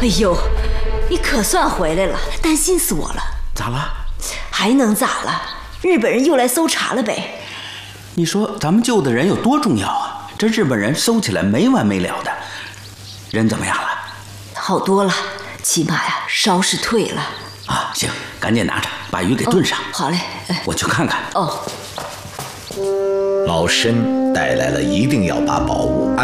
哎呦，你可算回来了，担心死我了。 咋了？ 还能咋了？日本人又来搜查了呗。 你说咱们救的人有多重要啊？这日本人搜起来没完没了的。人怎么样了？ 好多了，起码呀，烧是退了。 啊，行，赶紧拿着，把鱼给炖上。 好嘞， 我去看看。 哦。 老申带来了一定要把宝物